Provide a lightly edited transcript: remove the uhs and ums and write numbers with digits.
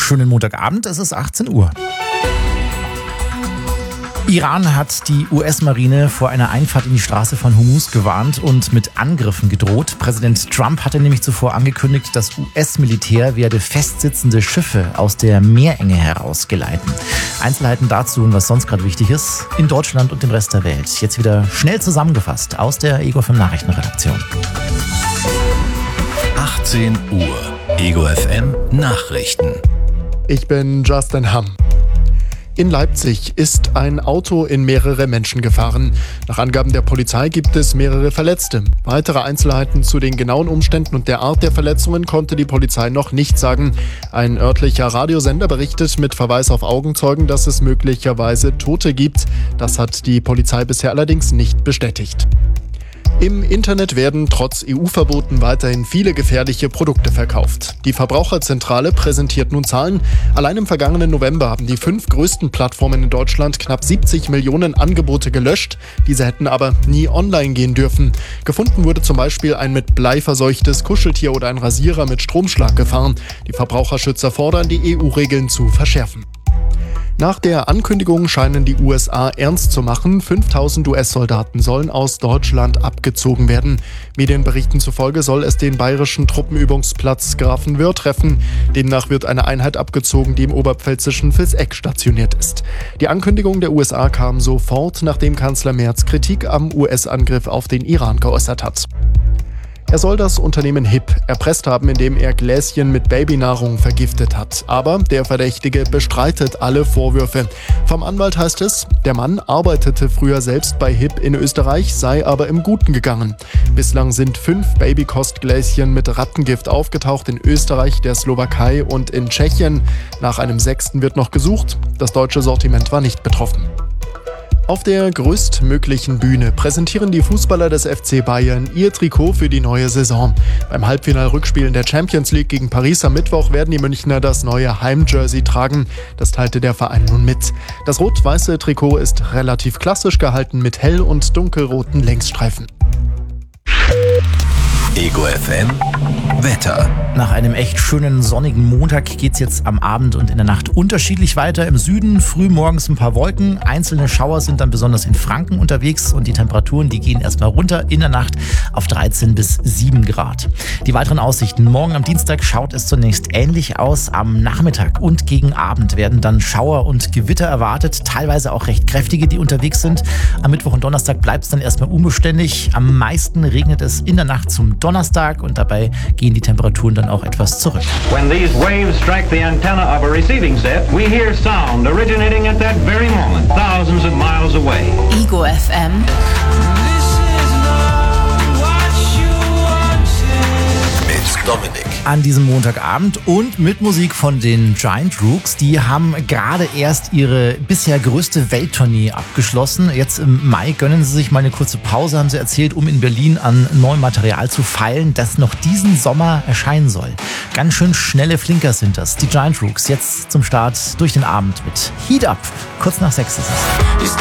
schönen Montagabend, es ist 18 Uhr. Iran hat die US-Marine vor einer Einfahrt in die Straße von Hormuz gewarnt und mit Angriffen gedroht. Präsident Trump hatte nämlich zuvor angekündigt, das US-Militär werde festsitzende Schiffe aus der Meerenge herausgeleiten. Einzelheiten dazu und was sonst gerade wichtig ist, in Deutschland und dem Rest der Welt. Jetzt wieder schnell zusammengefasst aus der Ego FM Nachrichtenredaktion. 18 Uhr, Ego FM Nachrichten. Ich bin Justin Hamm. In Leipzig ist ein Auto in mehrere Menschen gefahren. Nach Angaben der Polizei gibt es mehrere Verletzte. Weitere Einzelheiten zu den genauen Umständen und der Art der Verletzungen konnte die Polizei noch nicht sagen. Ein örtlicher Radiosender berichtet mit Verweis auf Augenzeugen, dass es möglicherweise Tote gibt. Das hat die Polizei bisher allerdings nicht bestätigt. Im Internet werden trotz EU-Verboten weiterhin viele gefährliche Produkte verkauft. Die Verbraucherzentrale präsentiert nun Zahlen. Allein im vergangenen November haben die 5 größten Plattformen in Deutschland knapp 70 Millionen Angebote gelöscht. Diese hätten aber nie online gehen dürfen. Gefunden wurde zum Beispiel ein mit Blei verseuchtes Kuscheltier oder ein Rasierer mit Stromschlag gefahren. Die Verbraucherschützer fordern, die EU-Regeln zu verschärfen. Nach der Ankündigung scheinen die USA ernst zu machen. 5000 US-Soldaten sollen aus Deutschland abgezogen werden. Medienberichten zufolge soll es den bayerischen Truppenübungsplatz Grafenwöhr treffen. Demnach wird eine Einheit abgezogen, die im oberpfälzischen Vilseck stationiert ist. Die Ankündigung der USA kam sofort, nachdem Kanzler Merz Kritik am US-Angriff auf den Iran geäußert hat. Er soll das Unternehmen HIP erpresst haben, indem er Gläschen mit Babynahrung vergiftet hat. Aber der Verdächtige bestreitet alle Vorwürfe. Vom Anwalt heißt es, der Mann arbeitete früher selbst bei HIP in Österreich, sei aber im Guten gegangen. Bislang sind 5 Babykostgläschen mit Rattengift aufgetaucht in Österreich, der Slowakei und in Tschechien. Nach einem 6. wird noch gesucht. Das deutsche Sortiment war nicht betroffen. Auf der größtmöglichen Bühne präsentieren die Fußballer des FC Bayern ihr Trikot für die neue Saison. Beim Halbfinalrückspiel in der Champions League gegen Paris am Mittwoch werden die Münchner das neue Heimjersey tragen. Das teilte der Verein nun mit. Das rot-weiße Trikot ist relativ klassisch gehalten mit hell- und dunkelroten Längsstreifen. Ego FM Wetter. Nach einem echt schönen sonnigen Montag geht's jetzt am Abend und in der Nacht unterschiedlich weiter. Im Süden früh morgens ein paar Wolken. Einzelne Schauer sind dann besonders in Franken unterwegs und die Temperaturen, die gehen erstmal runter in der Nacht auf 13 bis 7 Grad. Die weiteren Aussichten. Morgen am Dienstag schaut es zunächst ähnlich aus. Am Nachmittag und gegen Abend werden dann Schauer und Gewitter erwartet. Teilweise auch recht kräftige, die unterwegs sind. Am Mittwoch und Donnerstag bleibt es dann erstmal unbeständig. Am meisten regnet es in der Nacht zum Donnerstag und dabei gehen die Temperaturen dann auch etwas zurück. When these waves strike the antenna of a receiving set, we hear sound originating at that very moment, thousands of miles away. Ego FM. Mit Dominik. An diesem Montagabend und mit Musik von den Giant Rooks. Die haben gerade erst ihre bisher größte Welttournee abgeschlossen. Jetzt im Mai gönnen sie sich mal eine kurze Pause, haben sie erzählt, um in Berlin an neuem Material zu feilen, das noch diesen Sommer erscheinen soll. Ganz schön schnelle Flinker sind das. Die Giant Rooks jetzt zum Start durch den Abend mit Heat Up. Kurz nach 6 ist es.